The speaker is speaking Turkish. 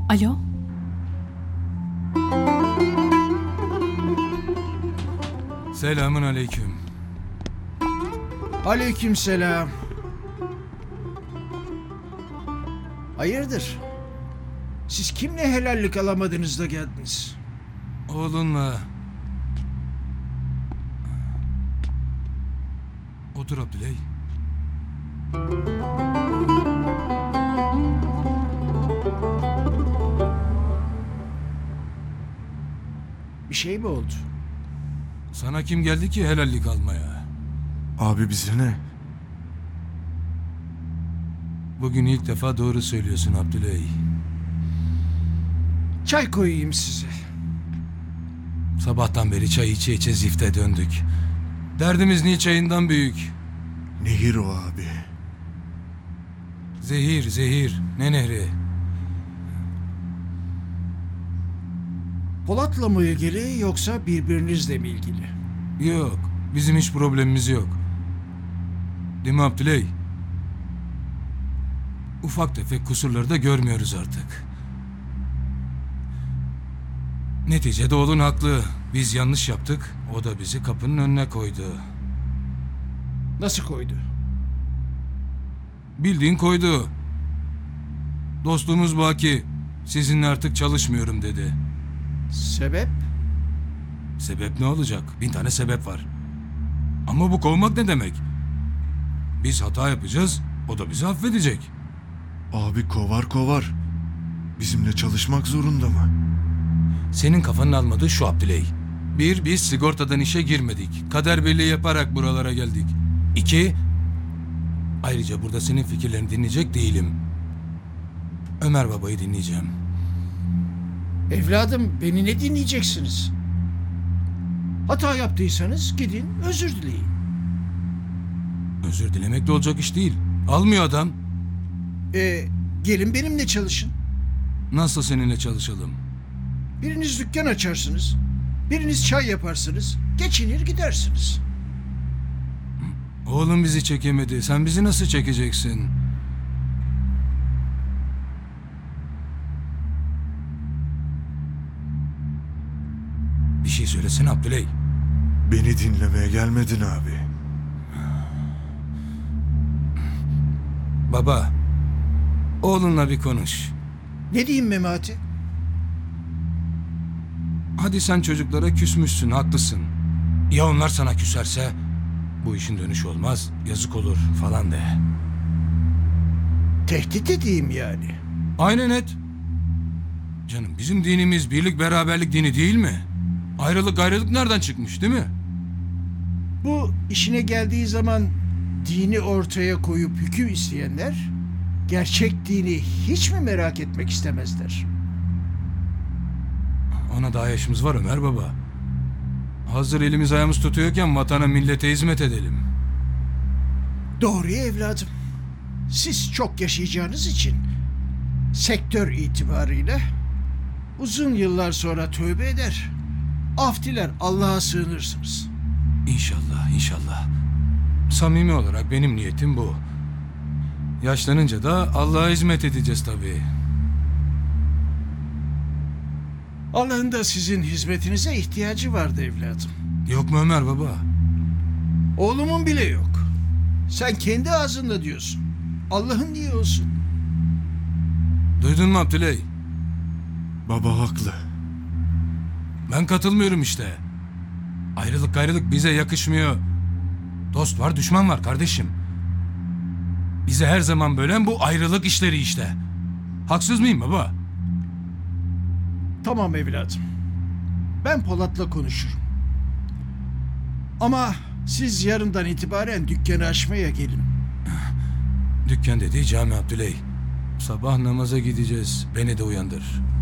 Alo? Selamun aleyküm. Aleykümselam. Hayırdır? Siz kimle helallik alamadınız da geldiniz? Oğlunla... Otur Abdüley. Bir şey mi oldu? Sana kim geldi ki helallik almaya? Abi bize ne? Bugün ilk defa doğru söylüyorsun Abdüley. Çay koyayım size. Sabahtan beri çay içe içe zifte döndük. Derdimiz Nil çayından büyük. Nehir o abi. Zehir, zehir. Ne nehri? Polat'la mı ilgili yoksa birbirinizle mi ilgili? Yok. Bizim hiç problemimiz yok. Değil mi Abdüley? Ufak tefek kusurları da görmüyoruz artık. Neticede oğlun haklı. Biz yanlış yaptık. O da bizi kapının önüne koydu. Nasıl koydu? Bildiğin koydu. Dostluğumuz baki. Sizinle artık çalışmıyorum dedi. Sebep? Sebep ne olacak? 1000 tane sebep var. Ama bu kovmak ne demek? Biz hata yapacağız. O da bizi affedecek. Abi kovar. Bizimle çalışmak zorunda mı? Senin kafanın almadığı şu Abdüley. Bir, biz sigortadan işe girmedik. Kader birliği yaparak buralara geldik. İki, ayrıca burada senin fikirlerini dinleyecek değilim. Ömer babayı dinleyeceğim. Evladım, beni ne dinleyeceksiniz? Hata yaptıysanız gidin özür dileyin. Özür dilemekle olacak iş değil. Almıyor adam. Gelin benimle çalışın. Nasıl seninle çalışalım? Biriniz dükkan açarsınız. Biriniz çay yaparsınız. Geçinir gidersiniz. Oğlum bizi çekemedi. Sen bizi nasıl çekeceksin? Bir şey söylesene Abdüley. Beni dinlemeye gelmedin abi. Baba, oğlunla bir konuş. Ne diyeyim Memati? Hadi sen çocuklara küsmüşsün, haklısın. Ya onlar sana küserse? Bu işin dönüşü olmaz, yazık olur falan de. Tehdit edeyim yani. Aynen et. Canım bizim dinimiz birlik beraberlik dini değil mi? Ayrılık gayrılık nereden çıkmış değil mi? Bu işine geldiği zaman dini ortaya koyup hüküm isteyenler gerçek dini hiç mi merak etmek istemezler? Ona daha yaşımız var Ömer baba. Hazır elimiz ayağımız tutuyorken vatana millete hizmet edelim. Doğru evladım. Siz çok yaşayacağınız için sektör itibarıyla uzun yıllar sonra tövbe eder, af diler, Allah'a sığınırsınız. İnşallah, inşallah. Samimi olarak benim niyetim bu. Yaşlanınca da Allah'a hizmet edeceğiz tabii. Allah'ın da sizin hizmetinize ihtiyacı vardı evladım. Yok mu Ömer baba? Oğlumun bile yok. Sen kendi ağzınla diyorsun. Allah'ın niye olsun? Duydun mu Abdüley? Baba haklı. Ben katılmıyorum işte. Ayrılık gayrılık bize yakışmıyor. Dost var, düşman var kardeşim. Bize her zaman bölen bu ayrılık işleri işte. Haksız mıyım baba? Tamam evladım. Ben Polat'la konuşurum. Ama siz yarından itibaren dükkanı açmaya gelin. Dükkan dediği cami Abdüley. Sabah namaza gideceğiz. Beni de uyandır.